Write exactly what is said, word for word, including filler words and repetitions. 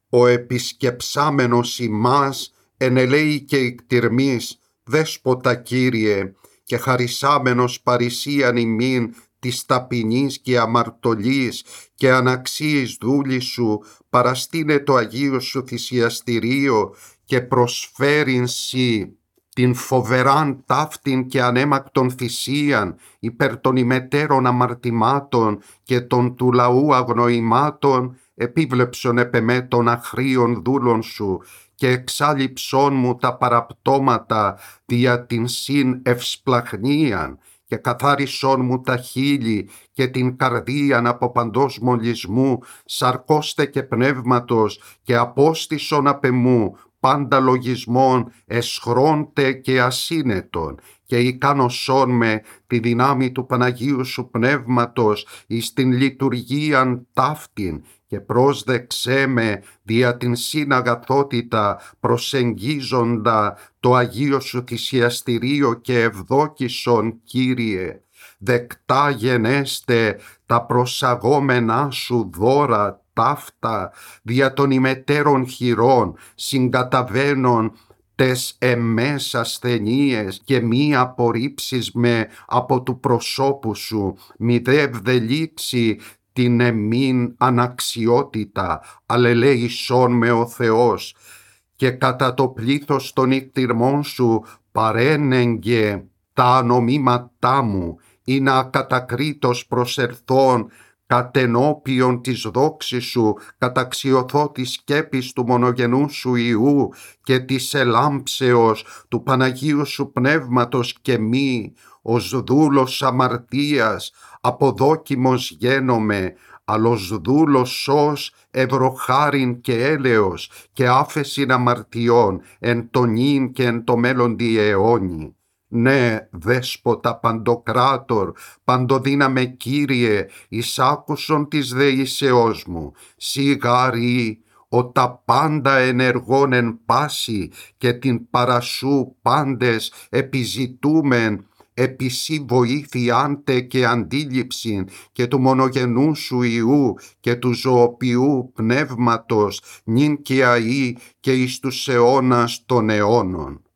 Ο επισκεψάμενος ημάς ενελέει και εκτιρμής, δέσποτα Κύριε, και χαρισάμενος παρησίαν ημίν της ταπεινής και αμαρτωλής και αναξίης δούλης σου, παραστήνε το Αγίο σου θυσιαστηρίο και προσφέρειν σοι την φοβεράν ταύτην και ανέμακτον θυσίαν υπέρ των ημετέρων αμαρτημάτων και των του λαού αγνοημάτων, επίβλεψον επ' των αχρίων δούλων σου και εξάλληψόν μου τα παραπτώματα δια την συν ευσπλαχνίαν και καθάρισόν μου τα χείλη και την καρδίαν από παντός μολυσμού, σαρκώστε και πνεύματος και απόστησον απ' εμού πάντα λογισμών εσχρόντε και ασύνετον και ικάνωσόν με τη δυνάμει του Παναγίου σου Πνεύματος εις την λειτουργίαν ταύτην και πρόσδεξέ με δια την συναγαθότητα προσεγγίζοντα το Αγίο σου θυσιαστηρίο και ευδόκησον Κύριε. Δεκτά γενέστε τα προσαγόμενά σου δώρα ταύτα δια των ημετέρων χειρών συγκαταβαίνων τες εμές ασθενείες και μη απορρίψεις με από του προσώπου σου, μη δε ευδελίξει την εμήν αναξιότητα, αλληλέησόν με ο Θεός και κατά το πλήθος των εκτιρμών σου παρένεγγε τα ανομήματά μου ή να ακατακρίτως προσερθών κατενώπιον της δόξης σου, καταξιωθώ της σκέπης του μονογενού σου Υιού και της ελάμψεως του Παναγίου σου Πνεύματος και μη, ως δούλος αμαρτίας, αποδόκιμος γένομαι, αλλος δούλος σως ευρωχάριν και έλεος και άφεσιν αμαρτιών εν το νυν και εν το μέλλοντι αιώνι. Ναι, δέσποτα παντοκράτορ, παντοδύναμε Κύριε, εις άκουσον της δεήσεώς μου, σιγάρι ο τα πάντα ενεργών εν πάση και την παρασού πάντες επιζητούμεν, επί σοι βοήθειάντε και αντίληψην και του μονογενού σου Υιού και του ζωοποιού Πνεύματος νυν και αεί και εις τους αιώνας των αιώνων.